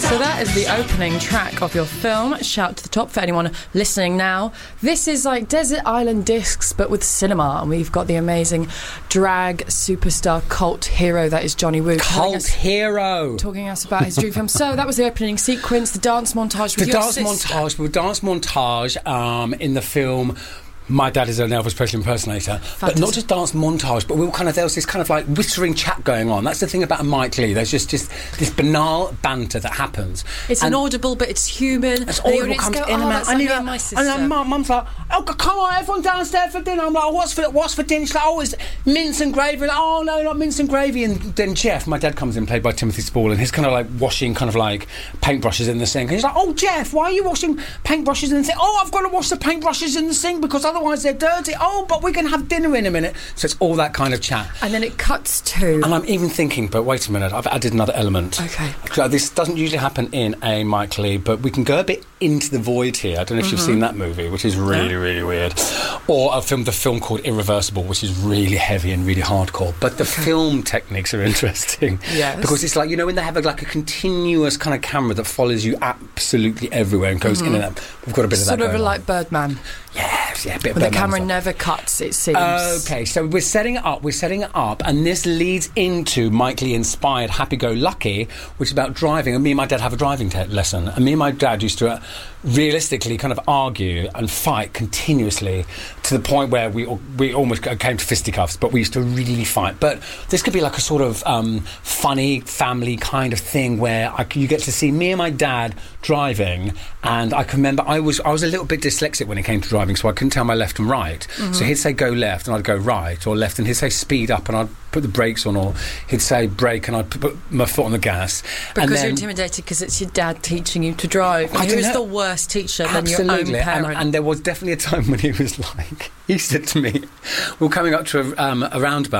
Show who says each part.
Speaker 1: So that is the opening track of your film. Shout to the top for anyone listening now. This is like Desert Island Discs, but with cinema. And we've got the amazing drag superstar cult hero that is Johnny Woo.
Speaker 2: Cult hero!
Speaker 1: Talking us about his dream film. So that was the opening sequence, the dance montage with
Speaker 2: the
Speaker 1: your
Speaker 2: dance
Speaker 1: sister.
Speaker 2: dance montage in the film. My dad is an Elvis Presley impersonator.
Speaker 1: Fantastic.
Speaker 2: But not just dance montage, but there was this kind of like whispering chat going on. That's the thing about Mike Leigh. There's just this banal banter that happens.
Speaker 1: It's inaudible, but it's human.
Speaker 2: It's audible, comes in and out.
Speaker 1: And my sister.
Speaker 2: And then Mum's like, oh, come on, everyone downstairs for dinner. I'm like, what's for dinner? She's like, oh, it's mince and gravy. Like, oh, no, not mince and gravy. And then Jeff, my dad, comes in, played by Timothy Spall, and he's kind of like washing kind of like paintbrushes in the sink. And he's like, oh, Jeff, why are you washing paintbrushes in the sink? Oh, I've got to wash the paintbrushes in the sink because otherwise they're dirty. Oh, but we can have dinner in a minute. So it's all that kind of chat.
Speaker 1: And then it cuts to...
Speaker 2: And I'm even thinking, but wait a minute, I've added another element.
Speaker 1: Okay.
Speaker 2: So this doesn't usually happen in a Mike Leigh, but we can go a bit into the void here. I don't know if you've seen that movie, which is really, really weird. Or the film called Irreversible, which is really heavy and really hardcore. But the film techniques are interesting.
Speaker 1: Yes.
Speaker 2: Because it's like, when they have like a continuous kind of camera that follows you absolutely everywhere and goes in and out. We've got a bit of that
Speaker 1: Sort of
Speaker 2: going
Speaker 1: like
Speaker 2: on.
Speaker 1: Birdman.
Speaker 2: Yes, yeah, a bit of
Speaker 1: But the
Speaker 2: Birdman
Speaker 1: camera
Speaker 2: stuff.
Speaker 1: never cuts, it seems.
Speaker 2: Okay, so we're setting it up, and this leads into Mike Leigh-inspired Happy Go Lucky, which is about driving. And me and my dad have a driving lesson, and me and my dad used to realistically kind of argue and fight continuously to the point where we almost came to fisticuffs, but we used to really fight. But this could be like a sort of funny family kind of thing where you get to see me and my dad driving, and I can remember I was a little bit dyslexic when it came to driving, so I couldn't tell my left and right. So he'd say go left and I'd go right, or left, and he'd say speed up and I'd put the brakes on, or he'd say brake and I'd put my foot on the gas.
Speaker 1: Because you're intimidated because it's your dad teaching you to drive. And who's the worst teacher than your own parent?
Speaker 2: And there was definitely a time when he was like, he said to me, we're coming up to a roundabout,